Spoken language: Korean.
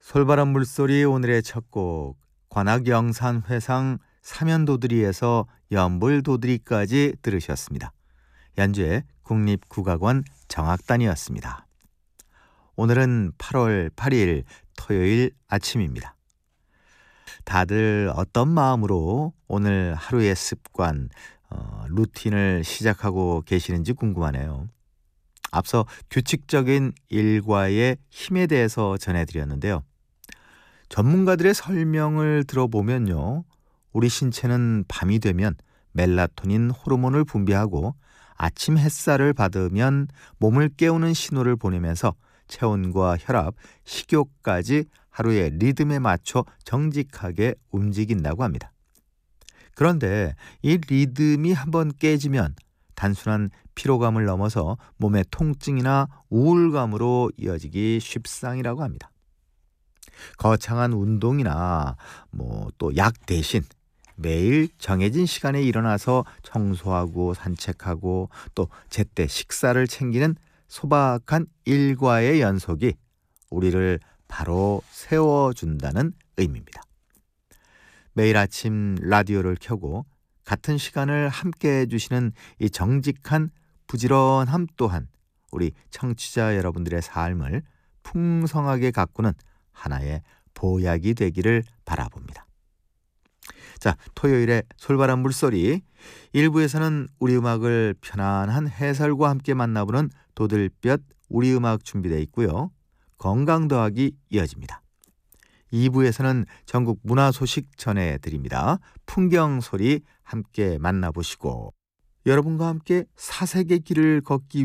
솔바람 물소리 오늘의 첫 곡 관악영산회상 사면도드리에서 연불도드리까지 들으셨습니다. 연주의 국립국악원 정악단이었습니다. 오늘은 8월 8일 토요일 아침입니다. 다들 어떤 마음으로 오늘 하루의 습관, 루틴을 시작하고 계시는지 궁금하네요. 앞서 규칙적인 일과의 힘에 대해서 전해드렸는데요. 전문가들의 설명을 들어보면요, 우리 신체는 밤이 되면 멜라토닌 호르몬을 분비하고 아침 햇살을 받으면 몸을 깨우는 신호를 보내면서 체온과 혈압, 식욕까지 하루의 리듬에 맞춰 정직하게 움직인다고 합니다. 그런데 이 리듬이 한번 깨지면 단순한 피로감을 넘어서 몸의 통증이나 우울감으로 이어지기 쉽상이라고 합니다. 거창한 운동이나 또 약 대신 매일 정해진 시간에 일어나서 청소하고 산책하고 또 제때 식사를 챙기는 소박한 일과의 연속이 우리를 바로 세워준다는 의미입니다. 매일 아침 라디오를 켜고 같은 시간을 함께 해주시는 이 정직한 부지런함 또한 우리 청취자 여러분들의 삶을 풍성하게 가꾸는 하나의 보약이 되기를 바라봅니다. 자, 토요일에 솔바람 물소리 1부에서는 우리 음악을 편안한 해설과 함께 만나보는 도들볕 우리 음악 준비되어 있고요. 건강 더하기 이어집니다. 2부에서는 전국 문화 소식 전해드립니다. 풍경 소리 함께 만나보시고 여러분과 함께 사색의 길을 걷기